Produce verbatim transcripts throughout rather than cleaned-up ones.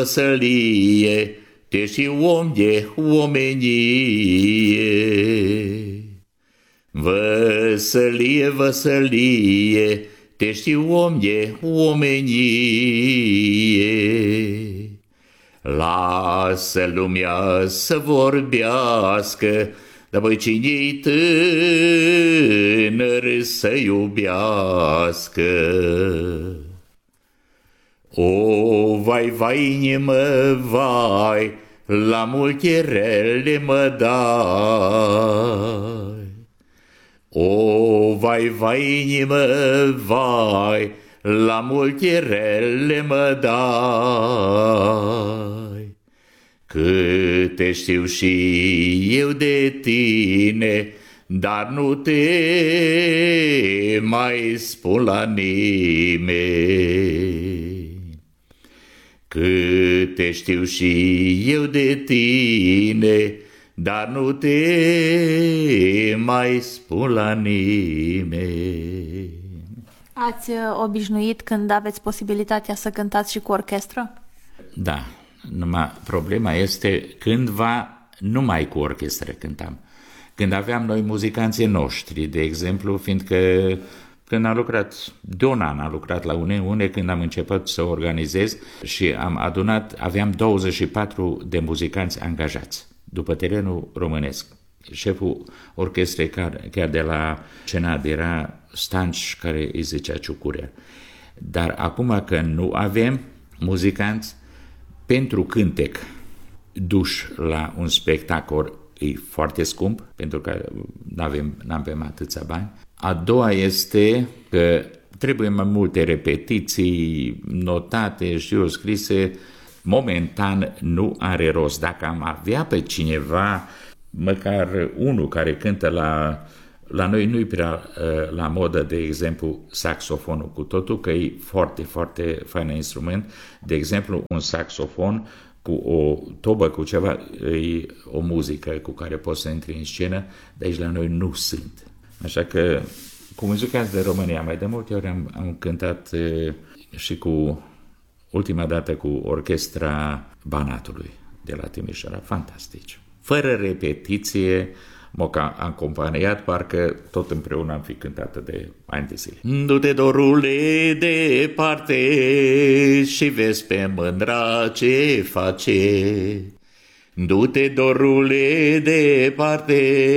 Văsălie, te și om de omenie. Văsălie, văsălie, te și om de omenie. Lasă lumea să vorbească, dar băi, cine-i tânăr să iubească? O, vai, vai, inimă, vai, la multe rele mă dai. O, vai, vai, inimă, vai, la multe rele mă dai. Câte știu și eu de tine, dar nu te mai spun la nimeni. Câte știu și eu de tine, dar nu te mai spun la nimeni. Ați obișnuit când aveți posibilitatea să cântați și cu orchestră? Da, numai problema este cândva numai cu orchestră cântam. Când aveam noi muzicanții noștri, de exemplu, fiindcă când am lucrat, de un an am lucrat la Uniune, când am început să organizez și am adunat, aveam douăzeci și patru de muzicanți angajați după terenul românesc. Șeful orchestrei chiar de la Senat era Stanci, care îi zicea Ciucurea. Dar acum că nu avem muzicanți, pentru cântec duși la un spectacol e foarte scump, pentru că n-avem, n-avem atâția bani. A doua este că trebuie mai multe repetiții notate și eu scrise. Momentan nu are rost. Dacă am avea pe cineva, măcar unul care cântă la... La noi nu-i prea uh, la modă, de exemplu, saxofonul, cu totul că e foarte, foarte fain instrument. De exemplu, un saxofon cu o tobă, cu ceva, e o muzică cu care poți să intri în scenă, dar aici la noi nu sunt. Așa că, cu muzicanți de România, mai de multe ori am, am cântat uh, și cu, ultima dată, cu orchestra Banatului de la Timișoara. Fantastici. Fără repetiție, m-a acompaniat, parcă tot împreună am fi cântat de ani de zile. Du-te, dorule, departe și vezi pe mândra ce face. Du-te, dorule, departe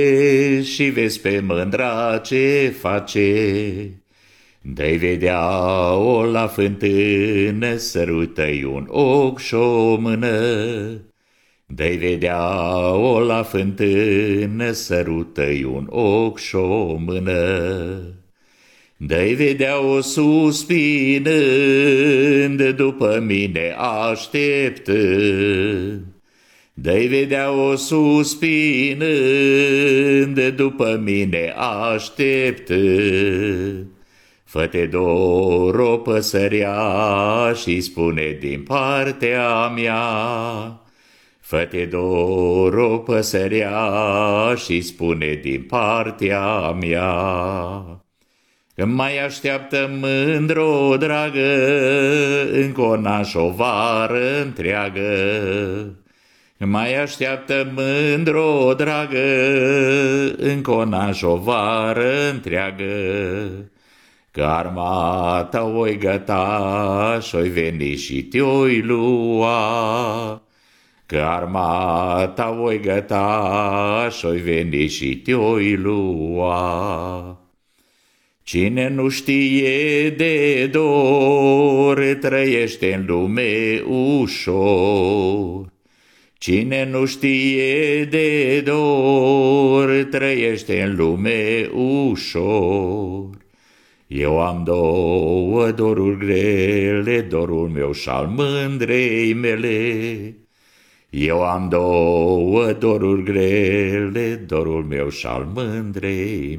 și vezi pe mândra ce face. Dă-i vedea-o la fântână, sărută-i un ochi și o mână. Dă-i vedea-o la fântână, sărută-i un ochi și o mână. Dă-i vedea-o suspinând, după mine așteptând. Dă-i vedea-o suspinând, după mine așteptând. Fă-te dor o păsărea și spune din partea mea. Fă-te dor o păsărea și spune din partea mea. Că mai așteaptă mândr-o dragă, încă o naș o vară întreagă. Că mai așteaptă mândr-o dragă, încă o naș o vară întreagă. Că armata o-i găta și-o-i veni și te-o-i lua. Că armata o-i găta și-o-i veni și te-o-i lua. Cine nu știe de dor, trăiește în lume ușor. Cine nu știe de dor, trăiește în lume ușor. Eu am două doruri grele, dorul meu și-al mândrei mele. Eu am două doruri grele, dorul meu și-al mândrei